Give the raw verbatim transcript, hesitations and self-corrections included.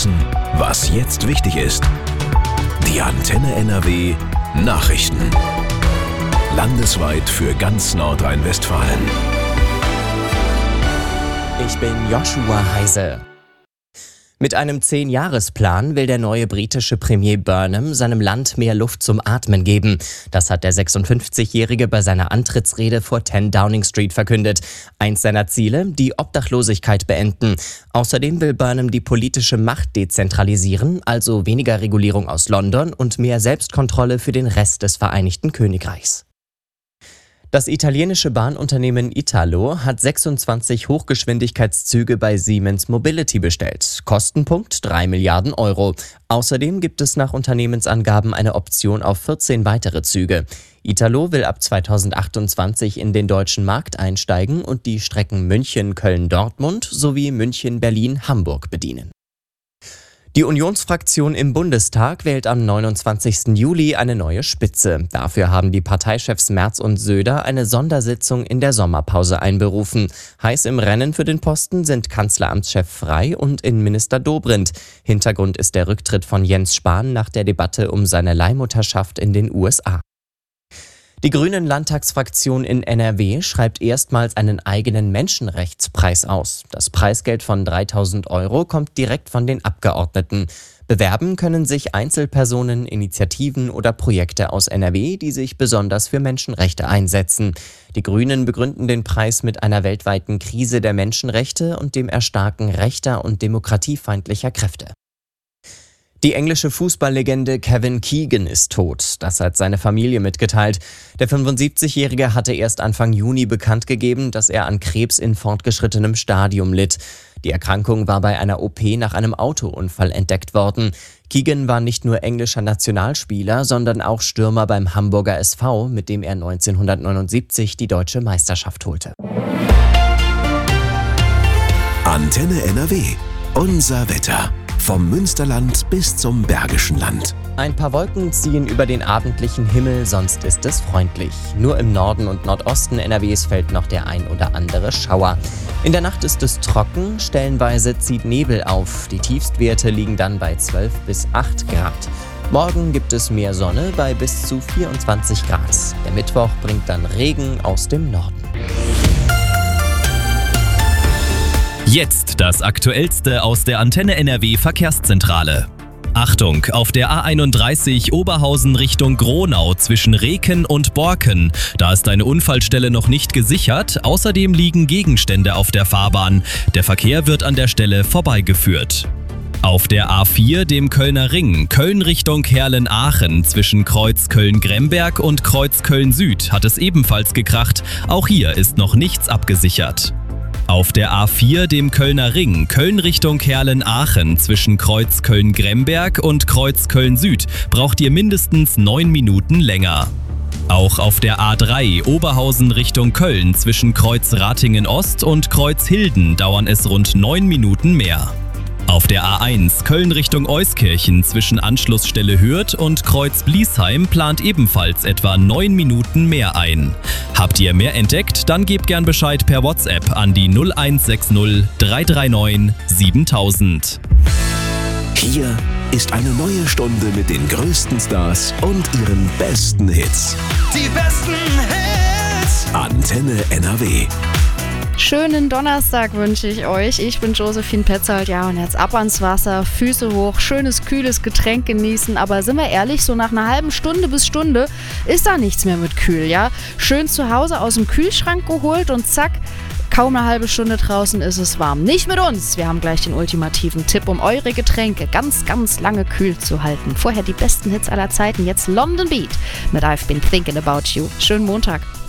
wissen, was jetzt wichtig ist. Die Antenne N R W Nachrichten. Landesweit für ganz Nordrhein-Westfalen. Ich bin Joshua Heise. Mit einem Zehn-Jahres-Plan will der neue britische Premier Burnham seinem Land mehr Luft zum Atmen geben. Das hat der sechsundfünfzigjährige bei seiner Antrittsrede vor zehn Downing Street verkündet. Eins seiner Ziele, die Obdachlosigkeit beenden. Außerdem will Burnham die politische Macht dezentralisieren, also weniger Regulierung aus London und mehr Selbstkontrolle für den Rest des Vereinigten Königreichs. Das italienische Bahnunternehmen Italo hat sechsundzwanzig Hochgeschwindigkeitszüge bei Siemens Mobility bestellt. Kostenpunkt drei Milliarden Euro. Außerdem gibt es nach Unternehmensangaben eine Option auf vierzehn weitere Züge. Italo will ab zweitausendachtundzwanzig in den deutschen Markt einsteigen und die Strecken München, Köln, Dortmund sowie München, Berlin, Hamburg bedienen. Die Unionsfraktion im Bundestag wählt am neunundzwanzigsten Juli eine neue Spitze. Dafür haben die Parteichefs Merz und Söder eine Sondersitzung in der Sommerpause einberufen. Heiß im Rennen für den Posten sind Kanzleramtschef Frey und Innenminister Dobrindt. Hintergrund ist der Rücktritt von Jens Spahn nach der Debatte um seine Leihmutterschaft in den U S A. Die Grünen-Landtagsfraktion in N R W schreibt erstmals einen eigenen Menschenrechtspreis aus. Das Preisgeld von dreitausend Euro kommt direkt von den Abgeordneten. Bewerben können sich Einzelpersonen, Initiativen oder Projekte aus N R W, die sich besonders für Menschenrechte einsetzen. Die Grünen begründen den Preis mit einer weltweiten Krise der Menschenrechte und dem Erstarken rechter und demokratiefeindlicher Kräfte. Die englische Fußballlegende Kevin Keegan ist tot. Das hat seine Familie mitgeteilt. Der fünfundsiebzigjährige hatte erst Anfang Juni bekannt gegeben, dass er an Krebs in fortgeschrittenem Stadium litt. Die Erkrankung war bei einer O P nach einem Autounfall entdeckt worden. Keegan war nicht nur englischer Nationalspieler, sondern auch Stürmer beim Hamburger S V, mit dem er neunzehnhundertneunundsiebzig die deutsche Meisterschaft holte. Antenne N R W. Unser Wetter. Vom Münsterland bis zum Bergischen Land. Ein paar Wolken ziehen über den abendlichen Himmel, sonst ist es freundlich. Nur im Norden und Nordosten N R Ws fällt noch der ein oder andere Schauer. In der Nacht ist es trocken, stellenweise zieht Nebel auf. Die Tiefstwerte liegen dann bei zwölf bis acht Grad. Morgen gibt es mehr Sonne bei bis zu vierundzwanzig Grad. Der Mittwoch bringt dann Regen aus dem Norden. Jetzt das Aktuellste aus der Antenne N R W Verkehrszentrale. Achtung, auf der A einunddreißig Oberhausen Richtung Gronau zwischen Reken und Borken. Da ist eine Unfallstelle noch nicht gesichert, außerdem liegen Gegenstände auf der Fahrbahn. Der Verkehr wird an der Stelle vorbeigeführt. Auf der A vier, dem Kölner Ring, Köln Richtung Herlen-Aachen zwischen Kreuz Köln-Gremberg und Kreuz Köln-Süd hat es ebenfalls gekracht. Auch hier ist noch nichts abgesichert. Auf der A vier, dem Kölner Ring, Köln Richtung Herlen-Aachen zwischen Kreuz Köln-Gremberg und Kreuz Köln-Süd braucht ihr mindestens neun Minuten länger. Auch auf der A drei, Oberhausen Richtung Köln zwischen Kreuz Ratingen-Ost und Kreuz Hilden dauern es rund neun Minuten mehr. Auf der A eins, Köln Richtung Euskirchen zwischen Anschlussstelle Hürth und Kreuz Bliesheim plant ebenfalls etwa neun Minuten mehr ein. Habt ihr mehr entdeckt? Dann gebt gern Bescheid per WhatsApp an die null eins sechs null drei drei neun siebentausend. Hier ist eine neue Stunde mit den größten Stars und ihren besten Hits. Die besten Hits! Antenne N R W. Schönen Donnerstag wünsche ich euch. Ich bin Josephine Petzold, ja, und jetzt ab ans Wasser, Füße hoch, schönes, kühles Getränk genießen. Aber sind wir ehrlich, so nach einer halben Stunde bis Stunde ist da nichts mehr mit kühl, ja? Schön zu Hause aus dem Kühlschrank geholt und zack, kaum eine halbe Stunde draußen ist es warm. Nicht mit uns. Wir haben gleich den ultimativen Tipp, um eure Getränke ganz, ganz lange kühl zu halten. Vorher die besten Hits aller Zeiten, jetzt London Beat mit I've Been Thinking About You. Schönen Montag.